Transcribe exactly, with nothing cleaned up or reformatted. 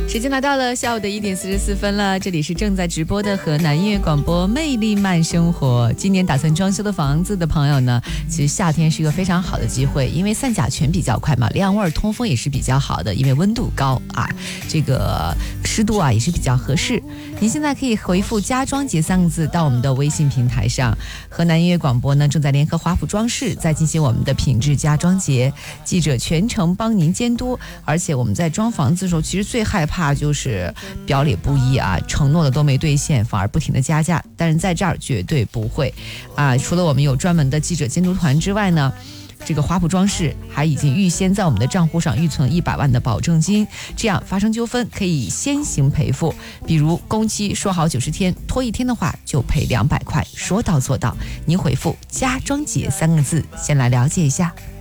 时间来到了下午的一点四十四分了，这里是正在直播的河南音乐广播魅力慢生活。今年打算装修的房子的朋友呢，其实夏天是一个非常好的机会，因为散甲醛比较快嘛，亮味通风也是比较好的，因为温度高啊，这个湿度啊也是比较合适。您现在可以回复家装节三个字到我们的微信平台上。河南音乐广播呢正在联合华普装饰在进行我们的品质家装节，记者全程帮您监督。而且我们在装房子的时候，其实最害怕就是表里不一啊，承诺的都没兑现，反而不停的加价。但是在这儿绝对不会啊！除了我们有专门的记者监督团之外呢，这个华普装饰还已经预先在我们的账户上预存一百万的保证金，这样发生纠纷可以先行赔付。比如工期说好九十天，拖一天的话就赔两百块，说到做到。您回复家装节三个字，先来了解一下。